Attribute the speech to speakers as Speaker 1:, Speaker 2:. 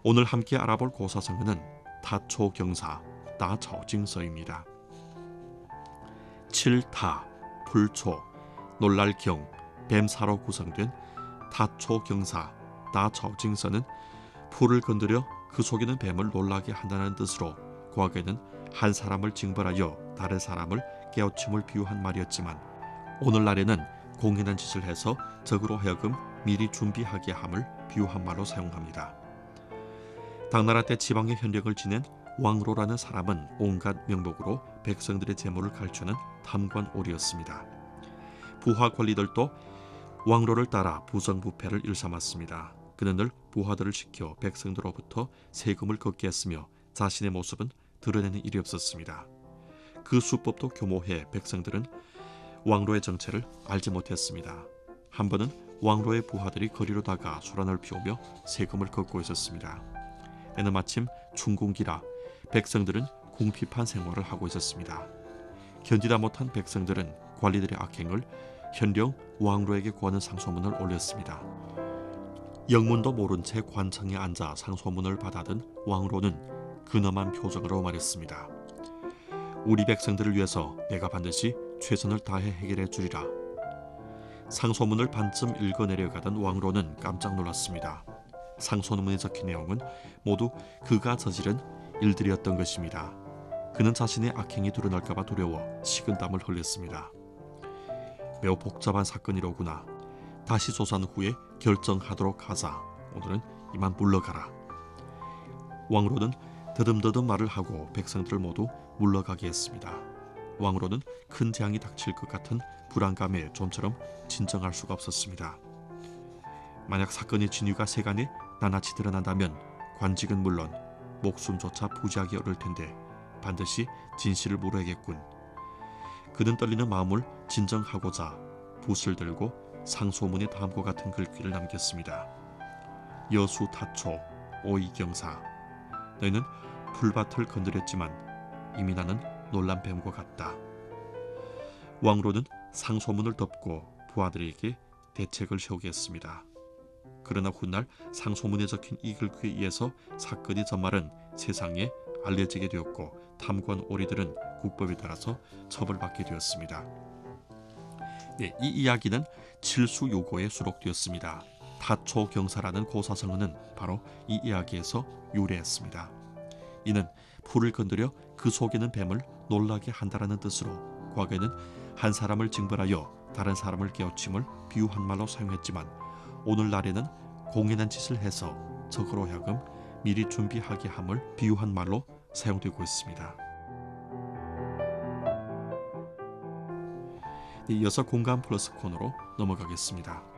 Speaker 1: 오늘 함께 알아볼 고사성어는 타초경사, 따차오징서입니다. 칠타, 불초, 놀랄경, 뱀사로 구성된 타초경사, 따차오징서는 풀을 건드려 그 속에는 뱀을 놀라게 한다는 뜻으로 과거에는 한 사람을 징벌하여 다른 사람을 깨우침을 비유한 말이었지만 오늘날에는 공연한 짓을 해서 적으로 하여금 미리 준비하게 함을 비유한 말로 사용합니다. 당나라 때 지방의 현령을 지낸 왕로라는 사람은 온갖 명목으로 백성들의 재물을 갈취하는 탐관오리였습니다. 부하 관리들도 왕로를 따라 부정부패를 일삼았습니다. 그는 늘 부하들을 시켜 백성들로부터 세금을 걷게 했으며 자신의 모습은 드러내는 일이 없었습니다. 그 수법도 교모해 백성들은 왕로의 정체를 알지 못했습니다. 한 번은 왕로의 부하들이 거리로 다가 소란을 피우며 세금을 걷고 있었습니다. 에는 마침 춘궁기라 백성들은 궁핍한 생활을 하고 있었습니다. 견디다 못한 백성들은 관리들의 악행을 현령 왕로에게 구하는 상소문을 올렸습니다. 영문도 모른 채 관청에 앉아 상소문을 받아든 왕로는 근엄한 표정으로 말했습니다. 우리 백성들을 위해서 내가 반드시 최선을 다해 해결해 주리라. 상소문을 반쯤 읽어내려가던 왕로는 깜짝 놀랐습니다. 상소문에 적힌 내용은 모두 그가 저지른 일들이었던 것입니다. 그는 자신의 악행이 드러날까봐 두려워 식은땀을 흘렸습니다. 매우 복잡한 사건이로구나. 다시 조사한 후에 결정하도록 하자. 오늘은 이만 물러가라. 왕로는 더듬더듬 말을 하고 백성들을 모두 물러가게 했습니다. 왕로는 큰 재앙이 닥칠 것 같은 불안감에 좀처럼 진정할 수가 없었습니다. 만약 사건의 진위가 세간에 낱낱이 드러난다면 관직은 물론 목숨조차 부지하기 어려울 텐데 반드시 진실을 물어야겠군. 그는 떨리는 마음을 진정하고자 붓을 들고 상소문에 다음과 같은 글귀를 남겼습니다. 여수 타초 오이경사, 너희는 풀밭을 건드렸지만 이미 나는 놀란 뱀과 같다. 왕로는 상소문을 덮고 부하들에게 대책을 세우게 했습니다. 그러나 훗날 상소문에 적힌 이 글귀에 의해서 사건이 전말은 세상에 알려지게 되었고 탐관 오리들은 국법에 따라서 처벌받게 되었습니다. 네, 이 이야기는 칠수요고에 수록되었습니다. 타초경사라는 고사성어는 바로 이 이야기에서 유래했습니다. 이는 풀을 건드려 그 속에는 뱀을 놀라게 한다라는 뜻으로 과거에는 한 사람을 징벌하여 다른 사람을 깨우침을 비유한 말로 사용했지만 오늘날에는 공연한 짓을 해서 적으로 하여금 미리 준비하게 함을 비유한 말로 사용되고 있습니다. 이어서 공감 플러스 코너로 넘어가겠습니다.